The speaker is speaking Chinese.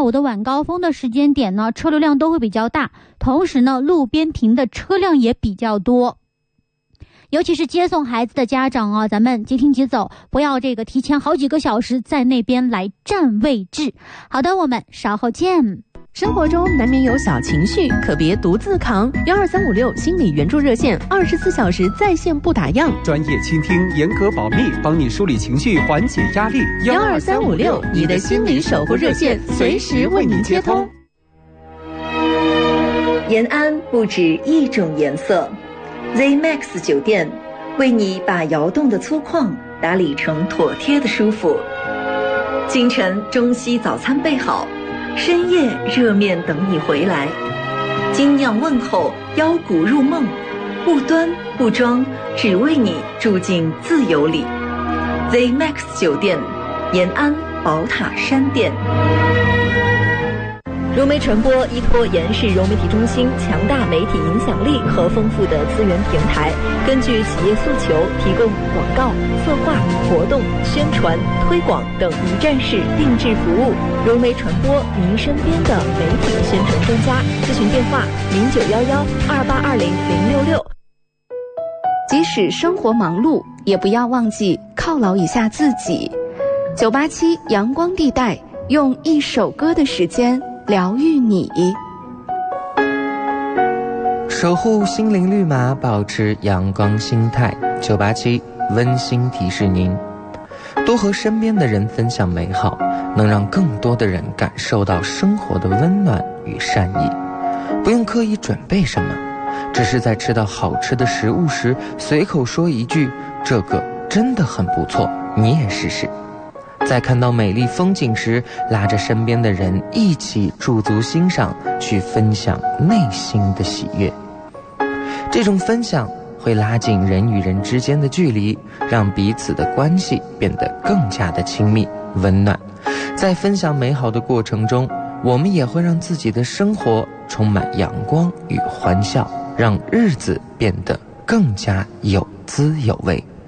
午的晚高峰的时间点呢，车流量都会比较大，同时呢，路边停的车辆也比较多。尤其是接送孩子的家长啊，咱们即停即走，不要提前好几个小时在那边来占位置。好的，我们稍后见。 生活中难免有小情绪，可别独自扛。12356心理援助热线，24小时在线不打烊， 专业倾听，严格保密，帮你梳理情绪，缓解压力。 12356，你的心理守护热线，随时为您接通。 延安不止一种颜色。ZMAX 酒店为你把窑洞的粗犷打理成妥帖的舒服。清晨中西早餐备好，深夜热面等你回来。精酿问候，邀骨入梦，不端不装，只为你住进自由里。ZMAX 酒店，延安宝塔山店。融媒传播依托延世融媒体中心强大媒体影响力和丰富的资源平台，根据企业诉求提供广告、策划、活动、宣传、推广等一站式定制服务。融媒传播，您身边的媒体宣传专家。咨询电话：0911282006。 即使生活忙碌，也不要忘记犒劳一下自己。987阳光地带，用一首歌的时间疗愈你， 守护心灵绿码，保持阳光心态。987温馨提示您，多和身边的人分享美好，能让更多的人感受到生活的温暖与善意。不用刻意准备什么，只是在吃到好吃的食物时，随口说一句这个真的很不错，你也试试。在看到美丽风景时，拉着身边的人一起驻足欣赏，去分享内心的喜悦。这种分享会拉近人与人之间的距离，让彼此的关系变得更加的亲密温暖。在分享美好的过程中，我们也会让自己的生活充满阳光与欢笑，让日子变得更加有滋有味。